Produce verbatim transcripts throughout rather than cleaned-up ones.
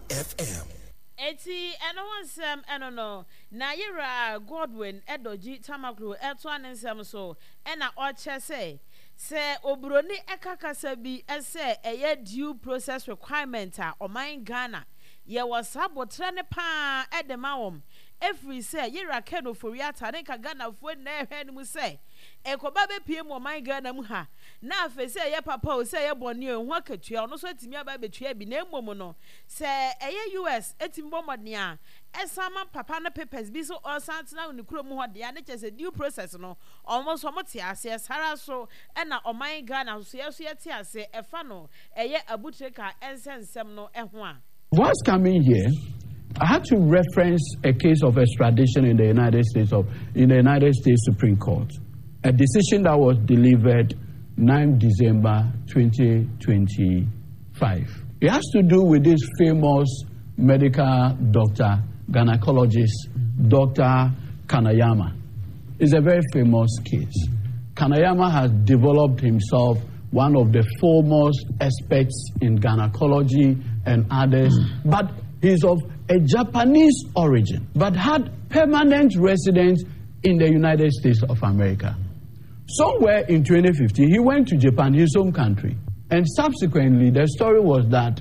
F M. Eti eno wansem eno no na yira Godwin Edoji Tamaklu eto anensem so ena oche se se obroni ekakasa bi ese eye due process requirement a oman Ghana ye wasabotre ne pa edemawom every say yira keno foriata ne ka Ghana fo na ehwe ne mu se ekoba be pie mo man Ghana mu ha na afe se ye papa o se ye boni ehu akatua ono so atimi aba betua bi na emom no se eye U S etimi bomodne a esama papa no papers bi so osantena ne kuro mu hode ya ne chese due process no almost omote ase sara so e na oman Ghana so ye so ye te ase efa no eye abutreka ensensem no eho a. What's coming here? I had to reference a case of extradition in the United States of in the United States Supreme Court, a decision that was delivered ninth December twenty twenty-five. It has to do with this famous medical doctor, gynecologist, Doctor Kanayama. It's a very famous case. Kanayama has developed himself one of the foremost experts in gynecology and others, but he's of a Japanese origin, but had permanent residence in the United States of America. Somewhere in twenty fifteen, he went to Japan, his home country, and subsequently the story was that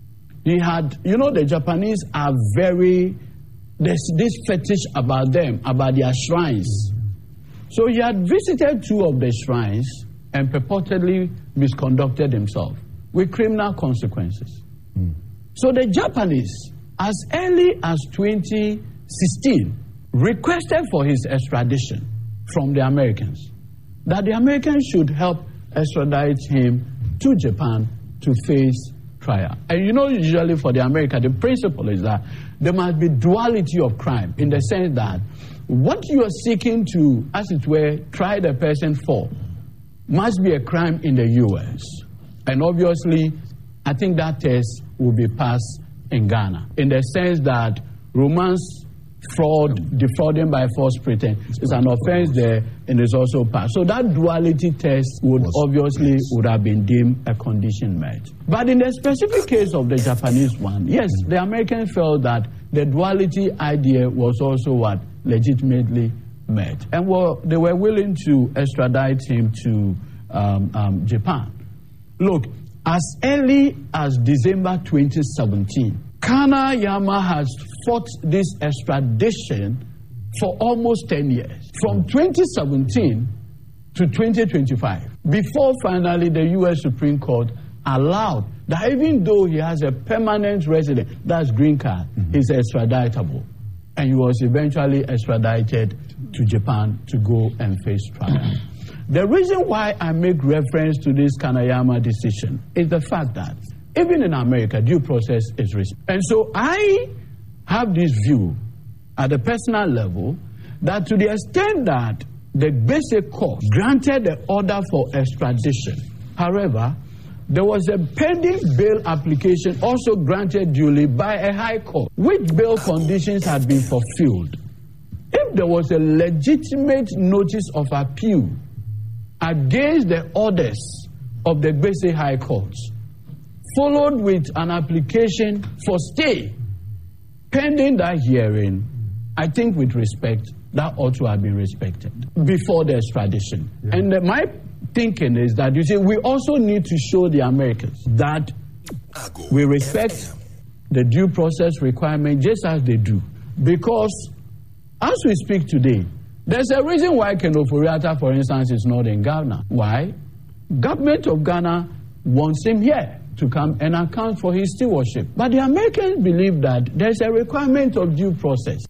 he had, you know, the Japanese are very, there's this fetish about them, about their shrines. So he had visited two of the shrines and purportedly misconducted himself with criminal consequences. Mm. So the Japanese, as early as twenty sixteen, requested for his extradition from the Americans, that the Americans should help extradite him to Japan to face trial. And you know, usually for the America, the principle is that there must be duality of crime, in the sense that what you are seeking to, as it were, try the person for must be a crime in the U S. And obviously, I think that test will be passed in Ghana, in the sense that romance, fraud, defrauding by false pretense is an offense there and is also passed. So that duality test would obviously would have been deemed a condition met. But in the specific case of the Japanese one, yes, the Americans felt that the duality idea was also what legitimately met. And well, they were willing to extradite him to um, um, Japan. Look, as early as December twenty seventeen, Kanayama has fought this extradition for almost ten years, from twenty seventeen to twenty twenty-five, before finally the U S Supreme Court allowed that even though he has a permanent residence, that's green card, mm-hmm. he's extraditable. And he was eventually extradited to Japan to go and face trial. The reason why I make reference to this Kanayama decision is the fact that even in America, due process is respected. And so I have this view at the personal level that to the extent that the basic court granted the order for extradition, however, there was a pending bail application also granted duly by a high court, which bail conditions had been fulfilled. If there was a legitimate notice of appeal against the orders of the basic high courts, followed with an application for stay, pending that hearing, I think with respect, that ought to have been respected before the extradition. Yeah. And uh, my thinking is that, you see, we also need to show the Americans that we respect the due process requirement just as they do. Because as we speak today, there's a reason why Ken Ofori-Atta, for instance, is not in Ghana. Why? Government of Ghana wants him here to come and account for his stewardship. But the Americans believe that there's a requirement of due process.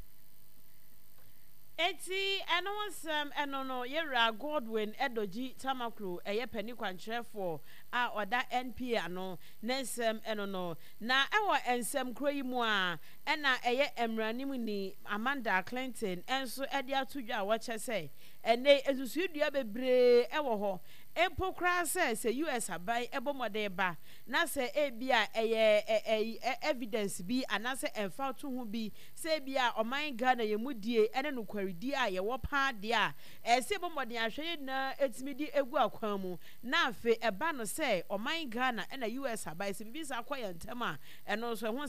Eti eno wansem eno no yera Godwin Edoji Tamaklu eye pani kwankyerɛ for a oda N P A no nensem eno no na ewo ensem kro yi mu a ena eye emranim ni Amanda Clinton enso ede atudwa a wɔkyɛ sɛ ene esusu dua bebre ewo ho empo kra sɛ sɛ U S abai ebomode ba na sɛ ebia eye evidence bi anase emfa to ho bi sɛ ebia oman Ghana yemudie ene no di a ye wo pa de a ese bomode ahwe na etimi di egu akwan mu na afi eba no se oman Ghana na U S abai se bibi sa akoye ntema eno so